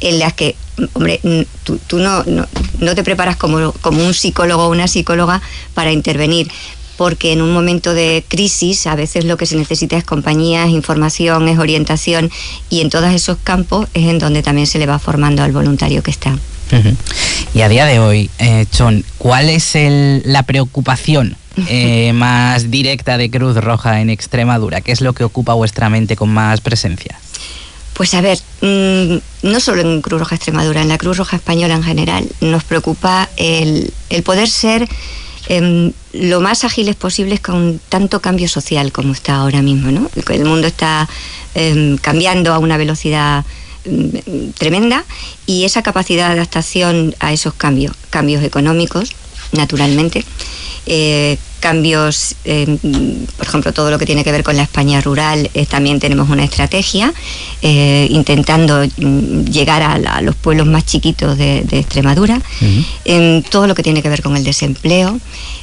en las que, hombre, tú no te preparas como un psicólogo o una psicóloga para intervenir, porque en un momento de crisis a veces lo que se necesita es compañía, es información, es orientación, y en todos esos campos es en donde también se le va formando al voluntario que está. Y a día de hoy, Chon, ¿cuál es la preocupación más directa de Cruz Roja en Extremadura? ¿Qué es lo que ocupa vuestra mente con más presencia? Pues a ver, no solo en Cruz Roja Extremadura, en la Cruz Roja Española en general, nos preocupa el poder ser lo más ágiles posibles con tanto cambio social como está ahora mismo, ¿no? El mundo está cambiando a una velocidad tremenda, y esa capacidad de adaptación a esos cambios económicos, naturalmente, cambios, por ejemplo, todo lo que tiene que ver con la España rural, también tenemos una estrategia intentando llegar a los pueblos más chiquitos de Extremadura. Todo lo que tiene que ver con el desempleo,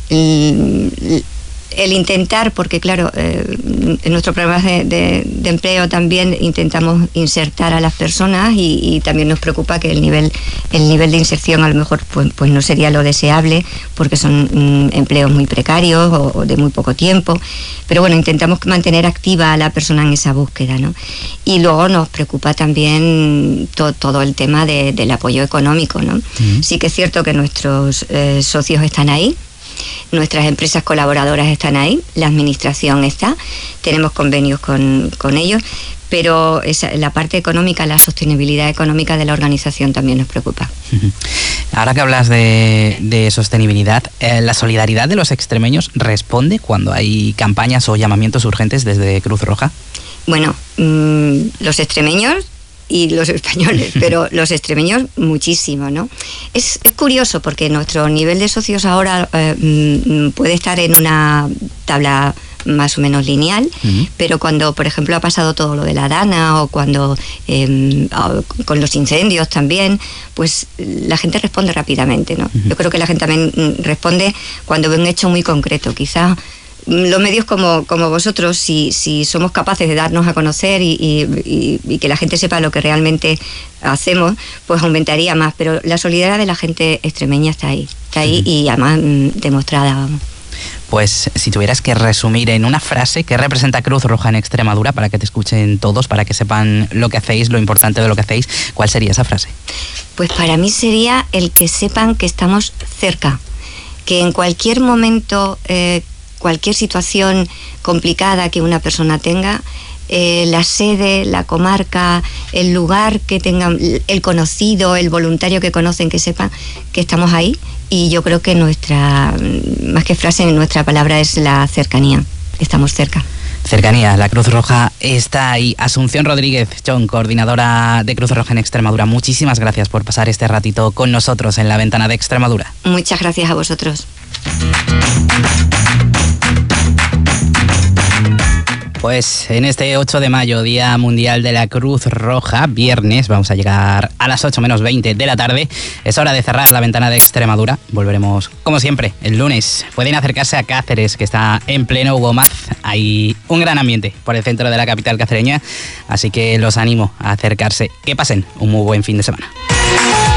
el intentar, porque claro, en nuestros programas de empleo también intentamos insertar a las personas, y también nos preocupa que el nivel de inserción a lo mejor pues no sería lo deseable, porque son empleos muy precarios o de muy poco tiempo, pero bueno, intentamos mantener activa a la persona en esa búsqueda, ¿no? Y luego nos preocupa también todo el tema del apoyo económico, ¿no? Sí que es cierto que nuestros socios están ahí, nuestras empresas colaboradoras están ahí, la administración está, tenemos convenios con ellos, pero la parte económica, la sostenibilidad económica de la organización también nos preocupa. Ahora que hablas de sostenibilidad, ¿la solidaridad de los extremeños responde cuando hay campañas o llamamientos urgentes desde Cruz Roja? Bueno, los extremeños y los españoles, pero los extremeños muchísimo, ¿no? Es curioso porque nuestro nivel de socios ahora puede estar en una tabla más o menos lineal, pero cuando, por ejemplo, ha pasado todo lo de la Dana, o cuando con los incendios también, pues la gente responde rápidamente, ¿no? Yo creo que la gente también responde cuando ve un hecho muy concreto. Quizás los medios como vosotros, si somos capaces de darnos a conocer y que la gente sepa lo que realmente hacemos, pues aumentaría más. Pero la solidaridad de la gente extremeña está ahí y además demostrada, vamos. Pues si tuvieras que resumir en una frase qué representa Cruz Roja en Extremadura, para que te escuchen todos, para que sepan lo que hacéis, lo importante de lo que hacéis, ¿cuál sería esa frase? Pues para mí sería el que sepan que estamos cerca, que en cualquier momento, cualquier situación complicada que una persona tenga, la sede, la comarca, el lugar que tengan, el conocido, el voluntario que conocen, que sepan que estamos ahí. Y yo creo que nuestra, más que frase, nuestra palabra es la cercanía. Estamos cerca. Cercanía, la Cruz Roja está ahí. Asunción Rodríguez, Chon, coordinadora de Cruz Roja en Extremadura, muchísimas gracias por pasar este ratito con nosotros en La Ventana de Extremadura. Muchas gracias a vosotros. Pues en este 8 de mayo, Día Mundial de la Cruz Roja, viernes, vamos a llegar a las 8 menos 20 de la tarde. Es hora de cerrar La Ventana de Extremadura. Volveremos, como siempre, el lunes. Pueden acercarse a Cáceres, que está en pleno Gómaz. Hay un gran ambiente por el centro de la capital cacereña, así que los animo a acercarse. Que pasen un muy buen fin de semana.